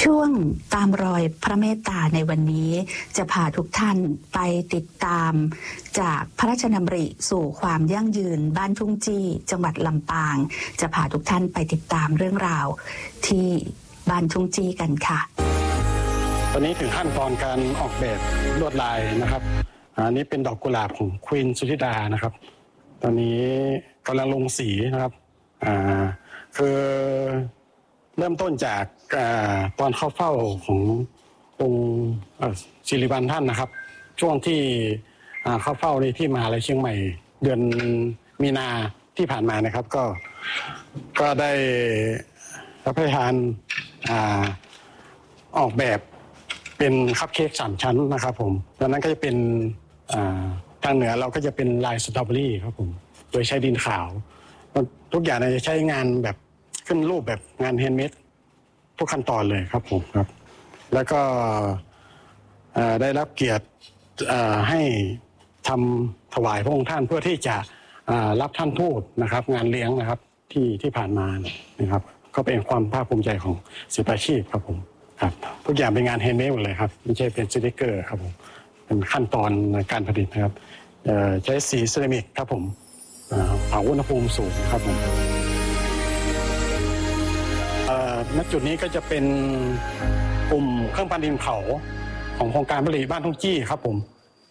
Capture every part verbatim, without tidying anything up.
ช่วงตามรอยพระเมตตาในวันนี้จะพาทุกท่านไปติดตามจากพระราชดำริสู่ความยั่งยืนบ้านทุ่งจี้จังหวัดลำปางจะพาทุกท่านไปติดตามเรื่องราวที่บ้านทุ่งจี้กันค่ะตอนนี้ถึงขั้นตอนการออกแบบลวดลายนะครับอันนี้เป็นดอกกุหลาบของควีนสุธิดานะครับตอนนี้กำลังลงสีนะครับอ่าคือเริ่มต้นจากตอนเข้าเฝ้าขององค์ศิริวัณท่านนะครับช่วงที่เข้าเฝ้าในที่มหาลัยเชียงใหม่เดือนมีนาที่ผ่านมานะครับก็ก็ได้รับประทานออกแบบเป็นคัพเค้กสามชั้นนะครับผมดังนั้นก็จะเป็นทางเหนือเราก็จะเป็นลายสตรอเบอรี่ครับผมโดยใช้ดินขาวทุกอย่างจะใช้งานแบบขึ้นรูปแบบงานแฮนด์เมดทุกขั้นตอนเลยครับผมครับแล้วก็ได้รับเกียรติให้ทำถวายพระองค์ท่านเพื่อที่จะรับท่านทูตนะครับงานเลี้ยงนะครับที่ที่ผ่านมานะครับก็เป็นความภาคภูมิใจของศิลปาชีพครับผมครับทุกอย่างเป็นงานแฮนด์เมดหมดเลยครับไม่ใช่เป็นสติกเกอร์ครับผมเป็นขั้นตอนในการผลิตนะครับใช้สีเซรามิกครับผมเผาอุณหภูมิสูงครับผมณจุดนี้ก็จะเป็นกลุ่มเครื่องปั้นดินเผาของโครงการผลิตบ้านทุ่งจี้ครับผม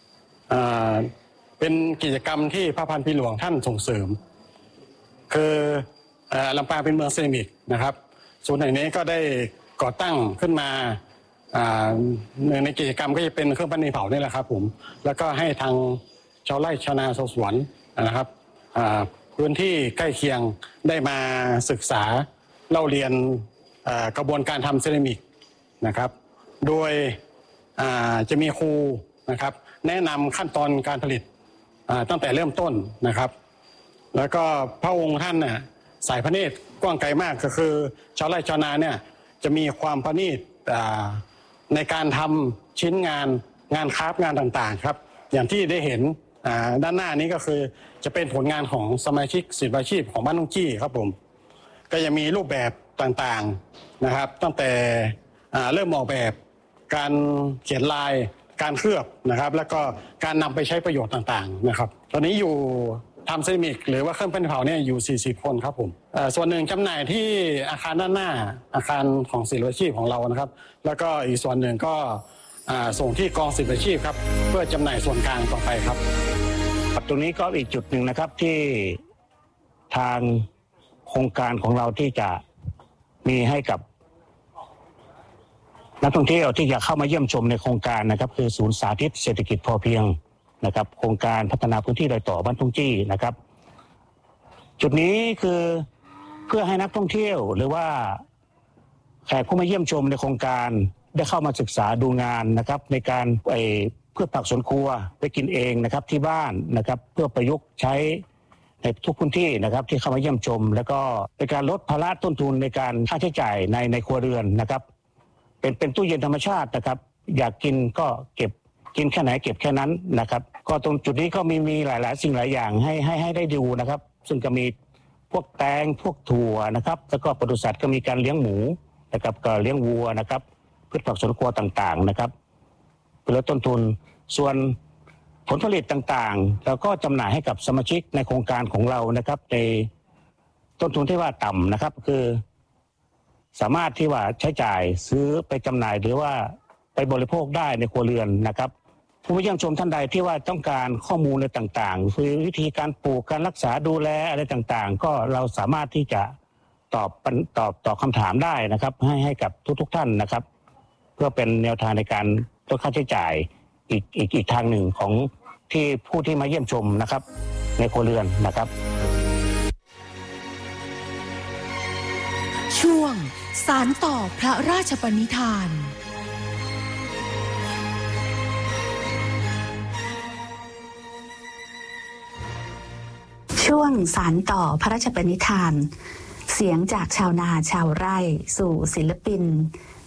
เป็นกิจกรรมที่พระพันปีหลวงท่านส่งเสริมคือลำปางเป็นเมืองเซรามิกนะครับศูนย์แห่งนี้ก็ได้ก่อตั้งขึ้นมาหนึ่งในกิจกรรมก็จะเป็นเครื่องปั้นดินเผานี่แหละครับผมแล้วก็ให้ทางชาวไร่ชาวนาชาวสวนนะครับพื้นที่ใกล้เคียงได้มาศึกษาเล่าเรียนกระบวนการทำเซรามิกนะครับโดยจะมีครูนะครับแนะนำขั้นตอนการผลิตตั้งแต่เริ่มต้นนะครับแล้วก็พระองค์ท่านน่ะสายพระเนตรกว้างไกลมากก็คือชาวไร่ชาวนาเนี่ยจะมีความประณีตในการทำชิ้นงานงานคราฟต์งานต่างๆครับอย่างที่ได้เห็นด้านหน้านี้ก็คือจะเป็นผลงานของสมาชิกศิลปาชีพของบ้านทุ่งจี้ครับผมก็จะมีรูปแบบต่างๆนะครับตั้งแต่เริ่มออกแบบการเขียนลายการเคลือบนะครับแล้วก็การนำไปใช้ประโยชน์ต่างๆนะครับตอนนี้อยู่ทำเซรามิกหรือว่าเครื่องปั้นดินเผาเนี่ยอยู่สี่สิบคนครับผมส่วนหนึ่งจำหน่ายที่อาคารด้านหน้าอาคารของศิลปาชีพของเรานะครับแล้วก็อีกส่วนหนึ่งก็ส่งที่กองศิลปาชีพครับเพื่อจำหน่ายส่วนกลางต่อไปครับตรงนี้ก็อีกจุดหนึ่งนะครับที่ทางโครงการของเราที่จะมีให้กับนักท่องเที่ยวที่จะเข้ามาเยี่ยมชมในโครงการนะครับคือศูนย์สาธิตเศรษฐกิจพอเพียงนะครับโครงการพัฒนาพื้นที่รอยต่อบ้านทุ่งจี้นะครับจุดนี้คือเพื่อให้นักท่องเที่ยวหรือว่าแขกผู้มาเยี่ยมชมในโครงการได้เข้ามาศึกษาดูงานนะครับในการไอ้พืชผักสวนครัวไปกินเองนะครับที่บ้านนะครับเพื่อประยุกต์ใช้ในทุกพื้นที่นะครับที่เข้ามาเยี่ยมชมแล้วก็เป็นการลดภาระต้นทุนในการค่าใช้จ่ายในในครัวเรือนนะครับเป็นเป็นตู้เย็นธรรมชาตินะครับอยากกินก็เก็บกินแค่ไหนเก็บแค่นั้นนะครับก็ตรงจุดนี้ก็มีมีหลายๆสิ่งหลายอย่างให้ให้ให้ได้ดูนะครับซึ่งก็มีพวกแตงพวกถั่วนะครับแล้วก็ปศุสัตว์ก็มีการเลี้ยงหมูนะครับก็เลี้ยงวัวนะครับพืชผักสวนครัวต่างๆนะครับเพื่อลดต้นทุนส่วนผลผลิตต่างๆเราก็จำหน่ายให้กับสมาชิกในโครงการของเรานะครับในต้นทุนที่ว่าต่ำนะครับคือสามารถที่ว่าใช้จ่ายซื้อไปจำหน่ายหรือว่าไปบริโภคได้ในครัวเรือนนะครับผู้มาเยี่ยมชมท่านใดที่ว่าต้องการข้อมูลอะไรต่างๆคือวิธีการปลูกการรักษาดูแลอะไรต่างๆก็เราสามารถที่จะตอบตอบตอบคำถามได้นะครับให้ให้กับทุกๆท่านนะครับเพื่อเป็นแนวทางในการลดค่าใช้จ่ายอีกอีกอีกทางหนึ่งของที่ผู้ที่มาเยี่ยมชมนะครับในครัวเรือนนะครับช่วงสานต่อพระราชปณิธานช่วงสานต่อพระราชปณิธานเสียงจากชาวนาชาวไร่สู่ศิลปิน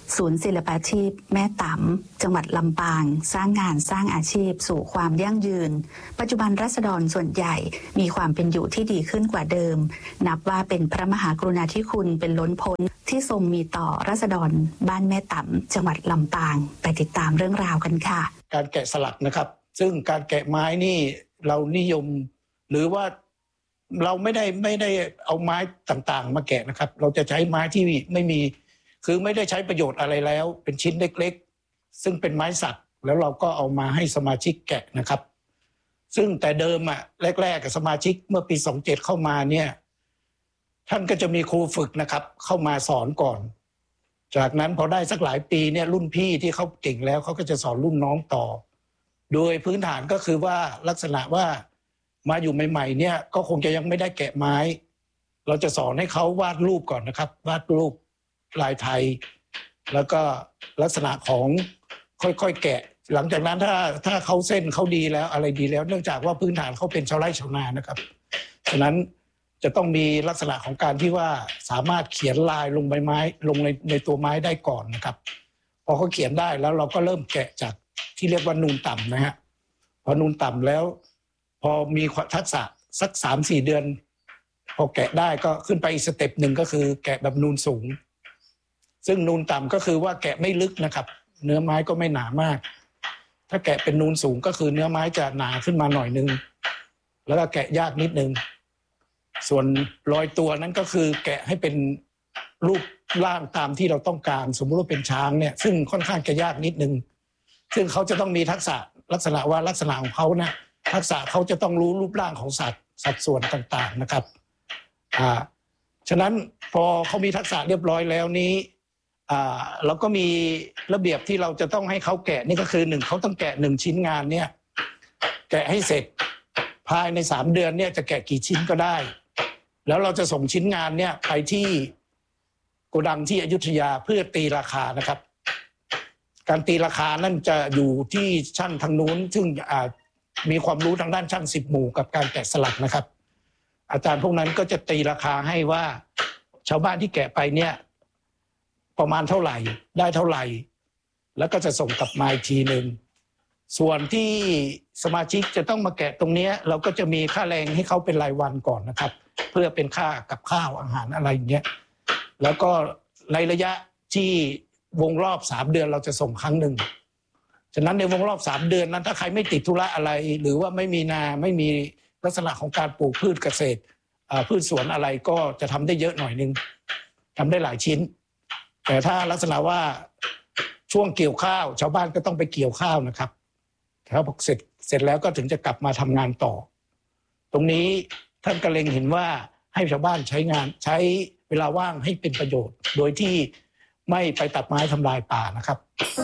ศูนย์ศิลปาชีพแม่ตำจังหวัดลำปางสร้างงานสร้างอาชีพสู่ความยั่งยืนปัจจุบันราษฎรส่วนใหญ่มีความเป็นอยู่ที่ดีขึ้นกว่าเดิมนับว่าเป็นพระมหากรุณาธิคุณเป็นล้นพ้นที่ทรงมีต่อราษฎรบ้านแม่ตำจังหวัดลำปางไปติดตามเรื่องราวกันค่ะการแกะสลักนะครับซึ่งการแกะไม้นี่เรานิยมหรือว่าเราไม่ได้ไม่ได้เอาไม้ต่างๆมาแกะนะครับเราจะใช้ไม้ที่ไม่มีคือไม่ได้ใช้ประโยชน์อะไรแล้วเป็นชิ้นเล็กๆซึ่งเป็นไม้สักแล้วเราก็เอามาให้สมาชิกแกะนะครับซึ่งแต่เดิมอ่ะแรกๆกับสมาชิกเมื่อปีสองพันเจ็ดเข้ามาเนี่ยท่านก็จะมีครูฝึกนะครับเข้ามาสอนก่อนจากนั้นพอได้สักหลายปีเนี่ยรุ่นพี่ที่เขาเก่งแล้วเขาก็จะสอนรุ่นน้องต่อโดยพื้นฐานก็คือว่าลักษณะว่ามาอยู่ใหม่ๆเนี่ยก็คงจะยังไม่ได้แกะไม้เราจะสอนให้เขาวาดรูปก่อนนะครับวาดรูปลายไทยแล้วก็ลักษณะของค่อยๆแกะหลังจากนั้นถ้าถ้าเขาเส้นเขาดีแล้วอะไรดีแล้วเนื่องจากว่าพื้นฐานเขาเป็นชาวไร่ชาวนานะครับฉะนั้นจะต้องมีลักษณะของการที่ว่าสามารถเขียนลายลงใบไม้ลงในในตัวไม้ได้ก่อนนะครับพอเขาเขียนได้แล้วเราก็เริ่มแกะจากที่เรียกว่านูนต่ำนะฮะพอนูนต่ำแล้วพอมีทักษะสัก สามถึงสี่ เดือนพอแกะได้ก็ขึ้นไปอีกสเต็ปหนึ่งก็คือแกะแบบนูนสูงซึ่งนูนต่ำก็คือว่าแกะไม่ลึกนะครับเนื้อไม้ก็ไม่หนามากถ้าแกะเป็นนูนสูงก็คือเนื้อไม้จะหนาขึ้นมาหน่อยนึงแล้วก็แกะยากนิดนึงส่วนรอยตัวนั้นก็คือแกะให้เป็นรูปร่างตามที่เราต้องการสมมุติว่าเป็นช้างเนี่ยซึ่งค่อนข้างจะยากนิดนึงซึ่งเขาจะต้องมีทักษะลักษณะว่าลักษณะของเขานะทักษะเขาจะต้องรู้รูปร่างของสัตว์สัดส่วนต่างๆนะครับอ่าฉะนั้นพอเขามีทักษะเรียบร้อยแล้วนี้อ่าเราก็มีระเบียบที่เราจะต้องให้เขาแกะนี่ก็คือหนึ่งเขาต้องแกะหนึ่งชิ้นงานเนี่ยแกะให้เสร็จภายในสามเดือนเนี่ยจะแกะกี่ชิ้นก็ได้แล้วเราจะส่งชิ้นงานเนี่ยไปที่โกดังที่อยุธยาเพื่อตีราคานะครับการตีราคานั่นจะอยู่ที่ช่างทางนู้นซึ่งมีความรู้ทางด้านช่างสิบหมู่กับการแกะสลักนะครับอาจารย์พวกนั้นก็จะตีราคาให้ว่าชาวบ้านที่แกะไปเนี่ยประมาณเท่าไหร่ได้เท่าไหร่แล้วก็จะส่งกลับมาอีกทีนึงส่วนที่สมาชิกจะต้องมาแกะตรงนี้เราก็จะมีค่าแรงให้เขาเป็นรายวันก่อนนะครับเพื่อเป็นค่ากับข้าวอาหารอะไรอย่างเงี้ยแล้วก็ในระยะที่วงรอบสามเดือนเราจะส่งครั้งหนึ่งฉะนั้นในวงรอบสามเดือนนั้นถ้าใครไม่ติดธุระอะไรหรือว่าไม่มีนาไม่มีลักษณะของการปลูกพืชเกษตรพืชสวนอะไรก็จะทำได้เยอะหน่อยนึงทำได้หลายชิ้นแต่ถ้าลักษณะว่าช่วงเกี่ยวข้าวชาวบ้านก็ต้องไปเกี่ยวข้าวนะครับแล้วพอเสร็จเสร็จแล้วก็ถึงจะกลับมาทำงานต่อตรงนี้ท่านก็เล็งเห็นว่าให้ชาวบ้านใช้งานใช้เวลาว่างให้เป็นประโยชน์โดยที่ไม่ไปตัดไม้ทำลายป่านะครับ